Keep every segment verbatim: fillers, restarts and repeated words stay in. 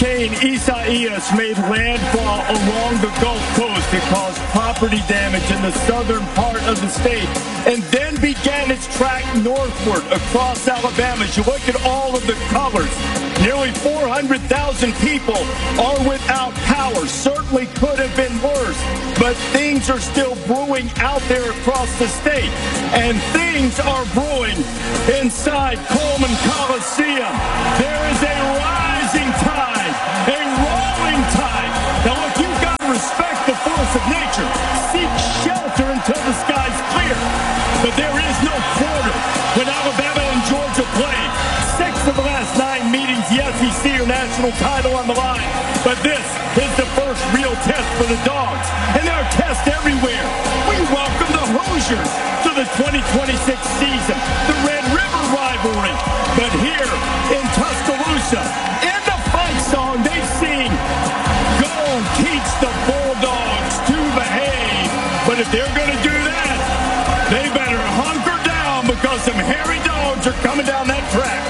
Hurricane Isaias made landfall along the Gulf Coast. It caused property damage in the southern part of the state and then began its track northward across Alabama. As you look at all of the colors, nearly four hundred thousand people are without power. Certainly could have been worse, but things are still brewing out there across the state. And things are brewing inside Coleman Coliseum. There is a rising tide, a rolling tide. Now look, you've got to respect the force of nature. Seek shelter until the sky's clear. But there is no quarter when Alabama and Georgia play. Six of the last nine meetings, the S E C or national title on the line. But this is the first real test for the Dogs. And there are tests everywhere. We welcome the Hoosiers to the twenty twenty-six season. The Red River rivalry. But here in Tuscaloosa, in the fight song, they sing, "Go teach the Bulldogs to behave." But if they're going to do that, they better hunker down because some hairy dogs are coming down that track.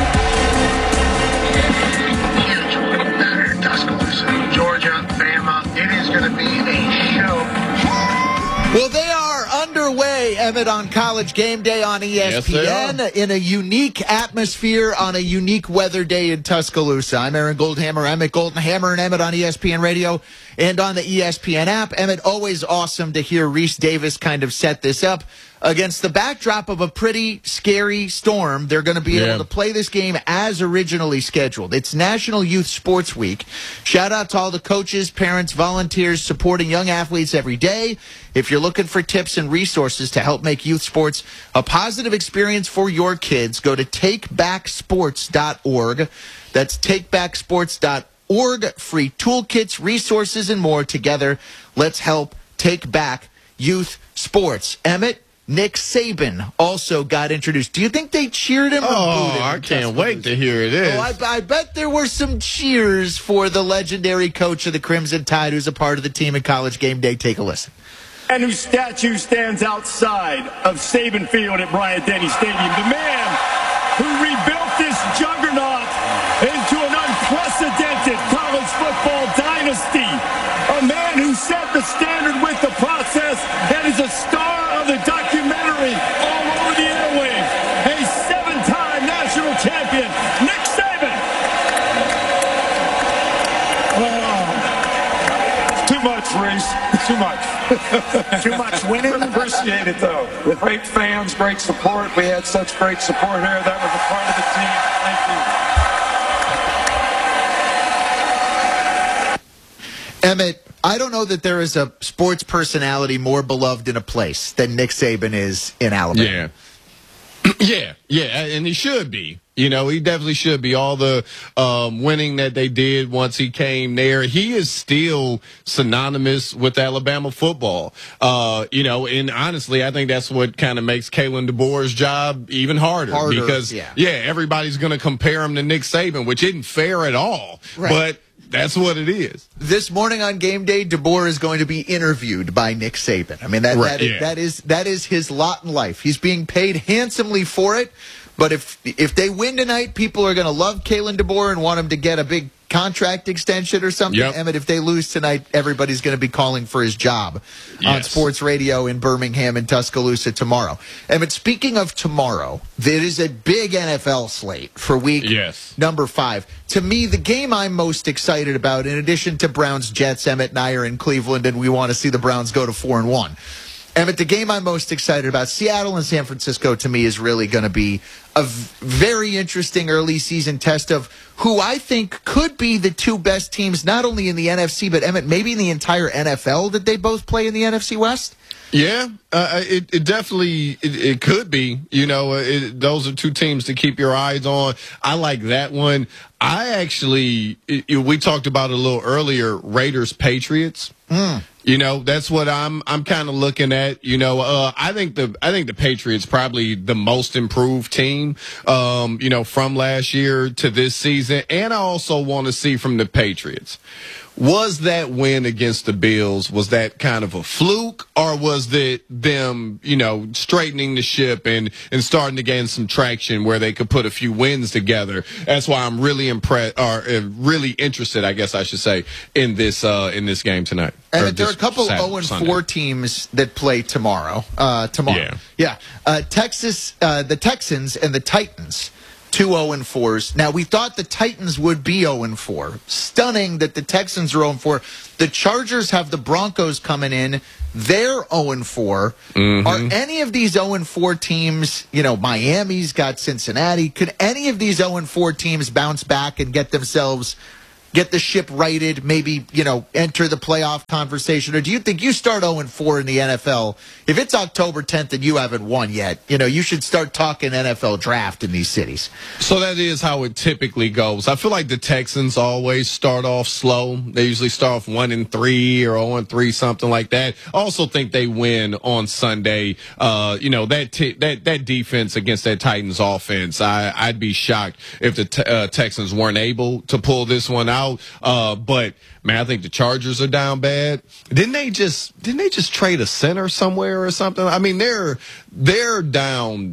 Tuscaloosa, Georgia, Bama. It is going to be a show. Well, they are underway, Emmett, on College Game Day on E S P N Yes, in a unique atmosphere on a unique weather day in Tuscaloosa. I'm Aaron Goldhammer, Emmett Goldenhammer, and Emmett on E S P N Radio and on the E S P N app. Emmett, always awesome to hear Reese Davis kind of set this up. Against the backdrop of a pretty scary storm, they're going to be Yeah. able to play this game as originally scheduled. It's National Youth Sports Week. Shout out to all the coaches, parents, volunteers supporting young athletes every day. If you're looking for tips and resources to help make youth sports a positive experience for your kids, go to take back sports dot org. That's take back sports dot org. Free toolkits, resources, and more. Together, let's help take back youth sports. Emmett, Nick Saban also got introduced. Do you think they cheered him or Oh, booed him? I can't wait to hear this. Oh, I, I bet there were some cheers for the legendary coach of the Crimson Tide who's a part of the team at College Game Day. Take a listen. And whose statue stands outside of Saban Field at Bryant-Denny Stadium. The man who rebuilt this juggernaut into an unprecedented college football dynasty. A man who set the standard with the process and is a star of the documentary all over the airwaves. A seven-time national champion, Nick Saban. Oh, too much, Reese. Too much. Too much winning. Appreciate it, though. Great fans, great support. We had such great support here. That was a part of the team. Thank you. Emmett, I don't know that there is a sports personality more beloved in a place than Nick Saban is in Alabama. Yeah. Yeah, yeah, and he should be. You know, he definitely should be. All the um, winning that they did once he came there, he is still synonymous with Alabama football. Uh, you know, and honestly, I think that's what kind of makes Kalen DeBoer's job even harder. Harder, because, yeah. yeah, everybody's going to compare him to Nick Saban, which isn't fair at all. Right. But that's what it is. This morning on Game Day, DeBoer is going to be interviewed by Nick Saban. I mean, that, Right, that, is, yeah. that is that is his lot in life. He's being paid handsomely for it. But if if they win tonight, people are going to love Kalen DeBoer and want him to get a big contract extension or something. Yep. Emmett, if they lose tonight, everybody's going to be calling for his job on Yes. sports radio in Birmingham and Tuscaloosa tomorrow. Emmett, speaking of tomorrow, there is a big N F L slate for week Yes. number five. To me, the game I'm most excited about, in addition to Browns Jets, Emmett and I are in Cleveland, and we want to see the Browns go to four and one. Emmett, the game I'm most excited about, Seattle and San Francisco, to me, is really going to be a v- very interesting early season test of who I think could be the two best teams, not only in the N F C, but Emmett, maybe in the entire N F L that they both play in the N F C West? Yeah, uh, it, it definitely it, it could be. You know, it, those are two teams to keep your eyes on. I like that one. I actually, it, we talked about it a little earlier, Raiders Patriots. Mm. You know, that's what I'm I'm kind of looking at. You know, uh, I think the I think the Patriots probably the most improved team. Um, you know, from last year to this season, and I also want to see from the Patriots, was that win against the Bills, was that kind of a fluke, or was that them, you know, straightening the ship and, and starting to gain some traction where they could put a few wins together? That's why I'm really impressed, or uh, really interested, I guess I should say, in this uh, in this game tonight. And there are a couple oh and four teams that play tomorrow. Uh, tomorrow, yeah, yeah. Uh, Texas, uh, the Texans and the Titans. Two oh and fours. Now, we thought the Titans would be oh and four. Stunning that the Texans are oh and four. The Chargers have the Broncos coming in. They're oh and four. Mm-hmm. Are any of these oh and four teams, you know, Miami's got Cincinnati. Could any of these oh and four teams bounce back and get themselves, get the ship righted, maybe, you know, enter the playoff conversation? Or do you think you start oh and four in the N F L? If it's October tenth and you haven't won yet, you know, you should start talking N F L draft in these cities. So that is how it typically goes. I feel like the Texans always start off slow. They usually start off one and three or oh and three, something like that. I also think they win on Sunday. Uh, you know, that t- that that defense against that Titans offense, I, I'd be shocked if the t- uh, Texans weren't able to pull this one out. Uh, but man, I think the Chargers are down bad. Didn't they just didn't they just trade a center somewhere or something? I mean, they're they're down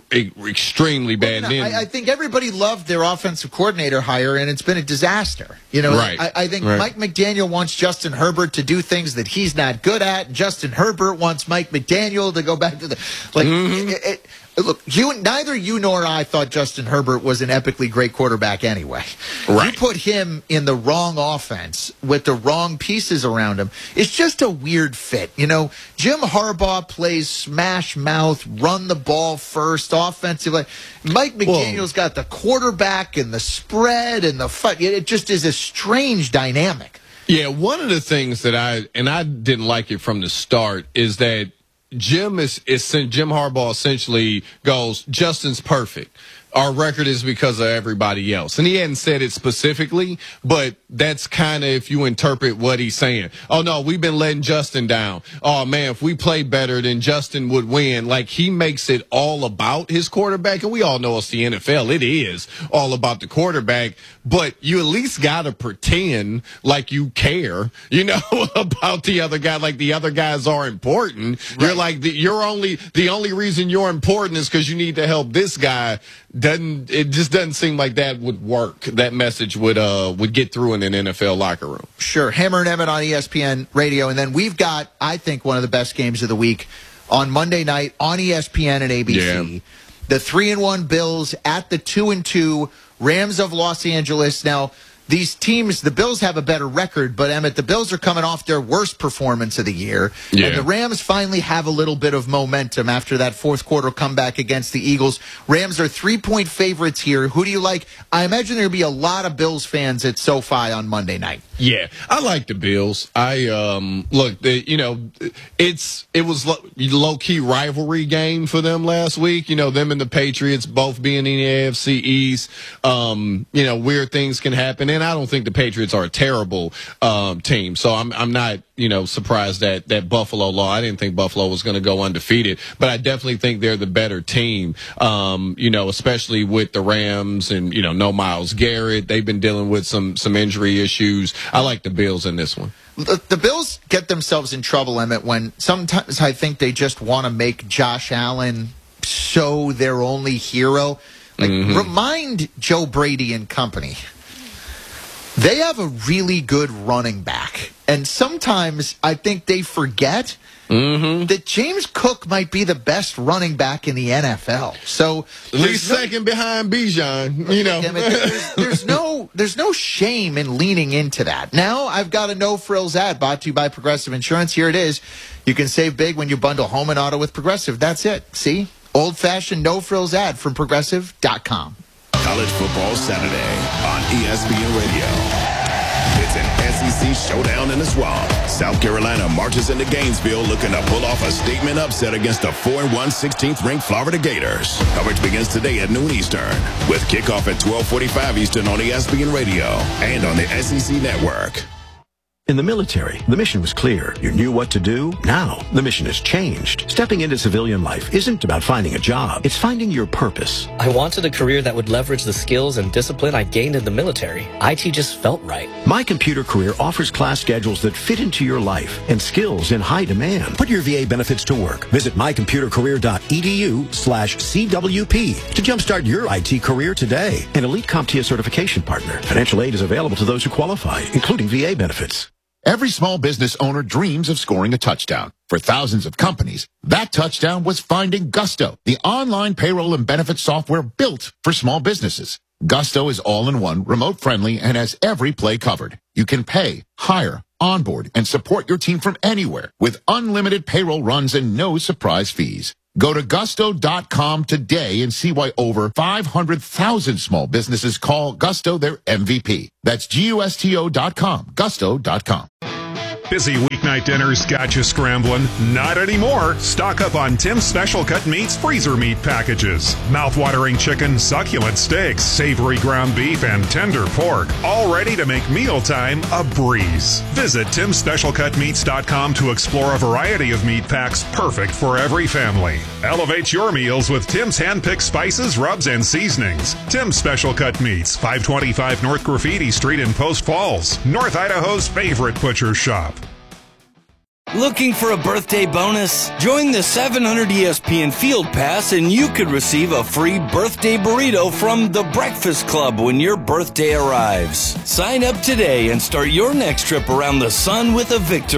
extremely bad. Well, no, I, I think everybody loved their offensive coordinator hire, and it's been a disaster. You know, right. I, I think right. Mike McDaniel wants Justin Herbert to do things that he's not good at, and Justin Herbert wants Mike McDaniel to go back to the like. Mm-hmm. It, it, Look, you neither you nor I thought Justin Herbert was an epically great quarterback anyway. Right. You put him in the wrong offense with the wrong pieces around him. It's just a weird fit. You know, Jim Harbaugh plays smash mouth, run the ball first, offensive. Mike McDaniel's Whoa. got the quarterback and the spread and the fight. It just is a strange dynamic. Yeah, one of the things that I, and I didn't like it from the start, is that Jim is, is Jim Harbaugh essentially goes, Justin's perfect. Our record is because of everybody else. And he hadn't said it specifically, but that's kind of if you interpret what he's saying. Oh, no, we've been letting Justin down. Oh, man, if we play better, then Justin would win. Like, he makes it all about his quarterback. And we all know it's the N F L. It is all about the quarterback. But you at least got to pretend like you care, you know, about the other guy, like the other guys are important. Right. You're like, the, you're only, the only reason you're important is because you need to help this guy. Doesn't it just doesn't seem like that would work? That message would uh would get through in an N F L locker room. Sure. Hammer and Emmett on E S P N Radio, and then we've got, I think, one of the best games of the week on Monday night on E S P N and A B C. Yeah. The three and one Bills at the two and two Rams of Los Angeles. Now, these teams, the Bills have a better record, but Emmett, the Bills are coming off their worst performance of the year. Yeah. And the Rams finally have a little bit of momentum after that fourth quarter comeback against the Eagles. Rams are three-point favorites here. Who do you like? I imagine there'll be a lot of Bills fans at SoFi on Monday night. Yeah, I like the Bills. I um look, the, you know, it's it was lo- low-key rivalry game for them last week. You know, them and the Patriots both being in the A F C East. Um, you know, weird things can happen, and I don't think the Patriots are a terrible um team. So I'm I'm not, you know, surprised that that Buffalo lost. I didn't think Buffalo was going to go undefeated, but I definitely think they're the better team. Um, you know, especially with the Rams and, you know, no Myles Garrett. They've been dealing with some some injury issues. I like the Bills in this one. The, the Bills get themselves in trouble, Emmett, when sometimes I think they just want to make Josh Allen so their only hero. Like, mm-hmm. Remind Joe Brady and company. They have a really good running back. And sometimes I think they forget mm-hmm. that James Cook might be the best running back in the N F L. So at least no, second behind Bijan, you know. There's, there's no there's no shame in leaning into that. Now I've got a no frills ad brought to you by Progressive Insurance. Here it is. You can save big when you bundle home and auto with Progressive. That's it. See? Old fashioned no frills ad from progressive dot com. College Football Saturday on E S P N Radio. It's an S E C showdown in the swamp. South Carolina marches into Gainesville looking to pull off a statement upset against the four and one sixteenth ranked Florida Gators. Coverage begins today at noon Eastern with kickoff at twelve forty-five Eastern on E S P N Radio and on the S E C Network. In the military, the mission was clear. You knew what to do. Now, the mission has changed. Stepping into civilian life isn't about finding a job. It's finding your purpose. I wanted a career that would leverage the skills and discipline I gained in the military. I T just felt right. My Computer Career offers class schedules that fit into your life and skills in high demand. Put your V A benefits to work. Visit mycomputercareer.edu slash CWP to jumpstart your I T career today. An elite CompTIA certification partner. Financial aid is available to those who qualify, including V A benefits. Every small business owner dreams of scoring a touchdown. For thousands of companies, that touchdown was finding Gusto, the online payroll and benefits software built for small businesses. Gusto is all-in-one, remote-friendly, and has every play covered. You can pay, hire, onboard, and support your team from anywhere with unlimited payroll runs and no surprise fees. Go to gusto dot com today and see why over five hundred thousand small businesses call Gusto their M V P. That's G U S T O dot com, gusto dot com. Busy weeknight dinners got you scrambling? Not anymore. Stock up on Tim's Special Cut Meats freezer meat packages. Mouth-watering chicken, succulent steaks, savory ground beef, and tender pork. All ready to make mealtime a breeze. Visit Tims Special Cut Meats dot com to explore a variety of meat packs perfect for every family. Elevate your meals with Tim's hand-picked spices, rubs, and seasonings. Tim's Special Cut Meats, five twenty-five North Graffiti Street in Post Falls, North Idaho's favorite butcher shop. Looking for a birthday bonus? Join the seven hundred E S P N Field Pass and you could receive a free birthday burrito from The Breakfast Club when your birthday arrives. Sign up today and start your next trip around the sun with a victory.